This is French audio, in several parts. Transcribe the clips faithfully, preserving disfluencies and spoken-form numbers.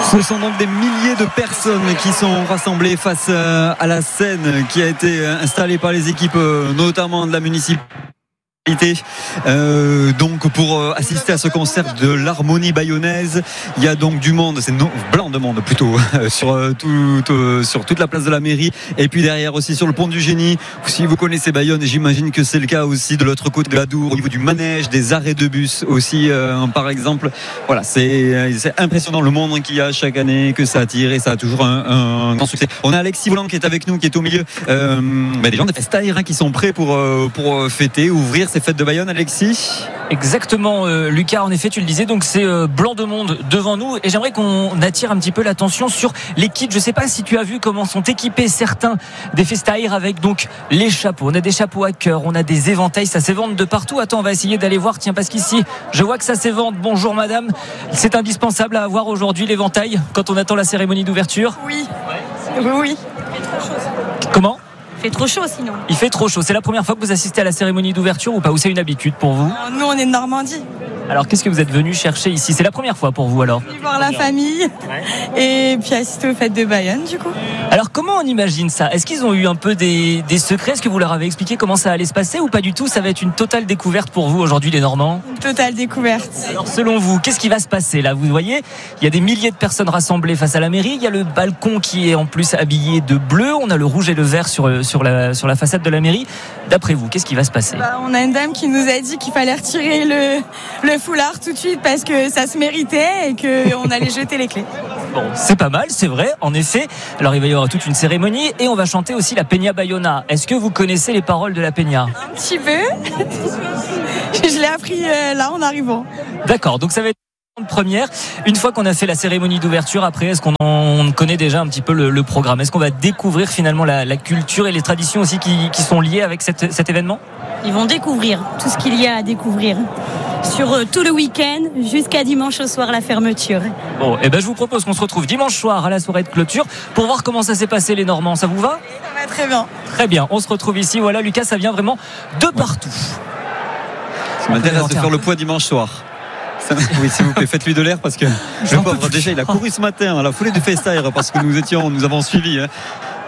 Ce sont donc des milliers de personnes qui sont rassemblées face à la scène qui a été installée par les équipes, notamment de la municipalité. Euh, donc pour euh, assister à ce concert de l'harmonie bayonnaise, il y a donc du monde, c'est non, blanc de monde plutôt sur, euh, tout, euh, sur toute la place de la mairie et puis derrière aussi sur le pont du Génie. Si vous connaissez Bayonne, j'imagine que c'est le cas aussi de l'autre côté de la Dour, au niveau du manège, des arrêts de bus aussi euh, par exemple. Voilà, c'est, c'est impressionnant le monde qu'il y a chaque année, que ça attire et ça a toujours un, un grand succès. On a Alexis Volant qui est avec nous, qui est au milieu euh, bah, des gens des Festaires hein, qui sont prêts pour, euh, pour fêter, ouvrir ces fêtes de Bayonne. Alexis. Exactement, euh, Lucas, en effet tu le disais, donc c'est euh, blanc de monde devant nous et j'aimerais qu'on attire un petit peu l'attention sur les kits. Je sais pas si tu as vu comment sont équipés certains des Festaires avec donc les chapeaux. On a des chapeaux à cœur, on a des éventails, ça s'évente de partout. Attends, on va essayer d'aller voir, tiens, parce qu'ici je vois que ça s'évente. Bonjour madame, c'est indispensable à avoir aujourd'hui l'éventail quand on attend la cérémonie d'ouverture. Oui, oui, oui. Comment ? Il fait trop chaud sinon. Il fait trop chaud. C'est la première fois que vous assistez à la cérémonie d'ouverture ou pas ? Ou c'est une habitude pour vous ? Nous on est de Normandie. Alors qu'est-ce que vous êtes venu chercher ici ? C'est la première fois pour vous alors ? Voir la famille et puis assister aux fêtes de Bayonne du coup. Alors comment on imagine ça ? Est-ce qu'ils ont eu un peu des, des secrets ? Est-ce que vous leur avez expliqué comment ça allait se passer ou pas du tout ? Ça va être une totale découverte pour vous aujourd'hui les Normands ? Une totale découverte. Alors selon vous, qu'est-ce qui va se passer là ? Vous voyez, il y a des milliers de personnes rassemblées face à la mairie. Il y a le balcon qui est en plus habillé de bleu. On a le rouge et le vert sur, sur, la, sur la façade de la mairie. D'après vous, qu'est-ce qui va se passer ? Bah, on a une dame qui nous a dit qu'il fallait retirer le, le foulard tout de suite parce que ça se méritait et qu'on allait jeter les clés. Bon, c'est pas mal, c'est vrai, en effet. Alors il va y avoir toute une cérémonie et on va chanter aussi la Peña Bayona. Est-ce que vous connaissez les paroles de la Peña ? Un petit peu. Je l'ai appris euh, là en arrivant. D'accord, donc ça va être une première. Une fois qu'on a fait la cérémonie d'ouverture, après, est-ce qu'on en connaît déjà un petit peu le, le programme ? Est-ce qu'on va découvrir finalement la, la culture et les traditions aussi qui, qui sont liées avec cette, cet événement ? Ils vont découvrir tout ce qu'il y a à découvrir sur euh, tout le week-end jusqu'à dimanche au soir la fermeture. Bon, et ben je vous propose qu'on se retrouve dimanche soir à la soirée de clôture pour voir comment ça s'est passé les Normands. Ça vous va ? Ça va très bien. Très bien, on se retrouve ici. Voilà, Lucas, ça vient vraiment de partout. Ça m'intéresse de faire le poids dimanche soir. Oui, s'il vous plaît, faites-lui de l'air parce que le pauvre, déjà, il a couru ce matin à la foulée du Festaire parce que nous étions, nous avons suivi. Hein.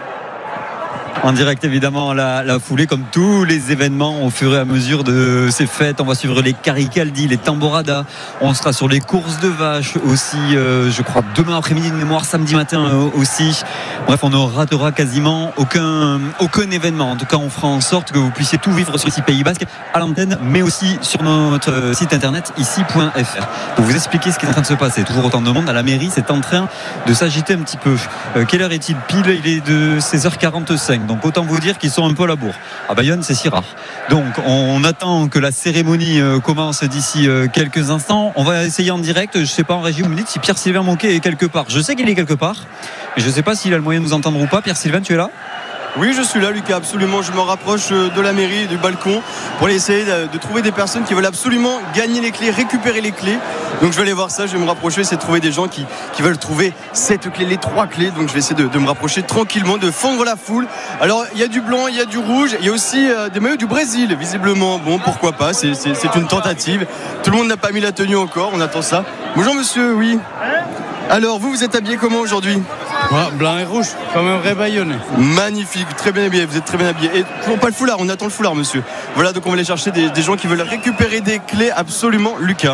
En direct évidemment la, la foulée comme tous les événements au fur et à mesure de ces fêtes. On va suivre les Caricaldi, les Tamboradas. On sera sur les courses de vaches aussi, euh, je crois demain après-midi de mémoire, samedi matin euh, aussi. Bref, on ne ratera quasiment aucun, aucun événement. En tout cas, on fera en sorte que vous puissiez tout vivre sur ici Pays Basque à l'antenne, mais aussi sur notre site internet ici point f r pour vous expliquer ce qui est en train de se passer. Toujours autant de monde à la mairie, c'est en train de s'agiter un petit peu. Euh, quelle heure est-il pile ? Il est de seize heures quarante-cinq. Donc autant vous dire qu'ils sont un peu à la bourre. À Bayonne, c'est si rare. Donc on attend que la cérémonie commence d'ici quelques instants. On va essayer en direct. Je ne sais pas en régie, vous me dites si Pierre-Sylvain Monquet est quelque part. Je sais qu'il est quelque part, mais je ne sais pas s'il a le moyen de nous entendre ou pas. Pierre-Sylvain, tu es là ? Oui, je suis là, Lucas, absolument. Je me rapproche de la mairie, du balcon, pour aller essayer de, de trouver des personnes qui veulent absolument gagner les clés, récupérer les clés. Donc je vais aller voir ça, je vais me rapprocher, essayer de trouver des gens qui, qui veulent trouver cette clé, les trois clés. Donc je vais essayer de, de me rapprocher tranquillement, de fondre la foule. Alors il y a du blanc, il y a du rouge, il y a aussi euh, des maillots du Brésil, visiblement. Bon, pourquoi pas, c'est, c'est, c'est une tentative. Tout le monde n'a pas mis la tenue encore, on attend ça. Bonjour monsieur, oui. Alors vous, vous êtes habillé comment aujourd'hui ? Ouais, blanc et rouge, comme un vrai Bayonnais. Magnifique, très bien habillé, vous êtes très bien habillé. Et toujours pas le foulard, on attend le foulard, monsieur. Voilà, donc on va aller chercher des, des gens qui veulent récupérer des clés, absolument, Lucas.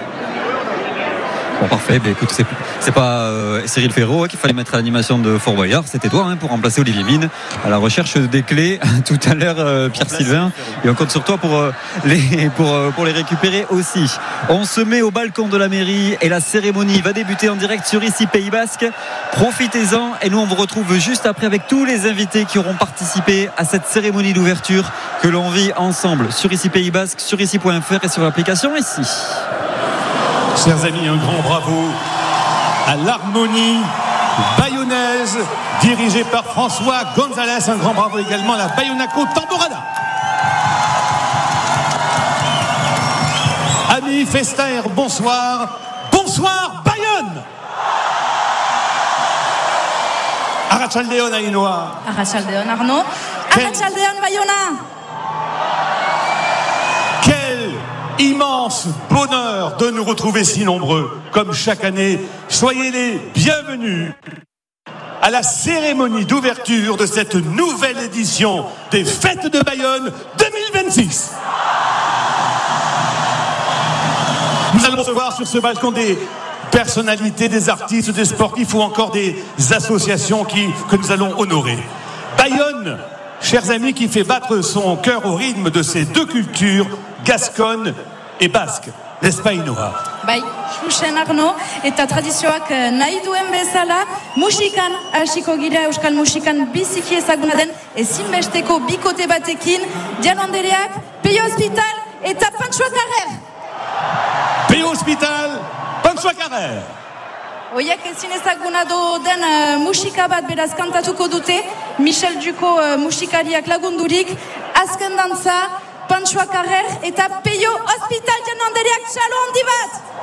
Bon, parfait. Ben, écoute, c'est, c'est pas euh, Cyril Ferraud hein, qu'il fallait mettre à l'animation de Fort Boyard. C'était toi hein, pour remplacer Olivier Mine à la recherche des clés. Tout à l'heure, euh, Pierre-Sylvain. Et on compte sur toi pour, euh, les, pour, euh, pour les récupérer aussi. On se met au balcon de la mairie et la cérémonie va débuter en direct sur ici Pays Basque. Profitez-en et nous on vous retrouve juste après avec tous les invités qui auront participé à cette cérémonie d'ouverture que l'on vit ensemble sur ici Pays Basque, sur ici point f r et sur l'application ici. Chers amis, un grand bravo à l'harmonie bayonnaise dirigée par François Gonzalez. Un grand bravo également à la Bayonaco Tamborada. Amis Festaires, bonsoir. Bonsoir Bayonne. Arratsaldeon Ainoa. Arratsaldeon Arnaud. Arratsaldeon Bayona. Quelle immense bonheur de nous retrouver si nombreux, comme chaque année. Soyez les bienvenus à la cérémonie d'ouverture de cette nouvelle édition des Fêtes de Bayonne deux mille vingt-six. Nous allons recevoir sur ce balcon des personnalités, des artistes, des sportifs ou encore des associations qui, que nous allons honorer. Bayonne, chers amis, qui fait battre son cœur au rythme de ces deux cultures, gasconne et basque. N'est-ce pas, Inoa? Bai, Xuxen Arno, eta tradizioak nahi duen bezala, musikan hasiko gira, euskal musikan biziki ezaguna den, ezinbesteko bikote batekin, Diano Andereak, Peio Hospital eta Panchoa Carrer. Peio Hospital, Panchoa Carrer. Oiek ezin ezaguna do den uh, musika bat beraz kantatuko dute, Michel Duko uh, musikariak lagundurik, azken dantza, Panchoa Carrer eta Peio Hospital Diano Andereak txalo handi bat!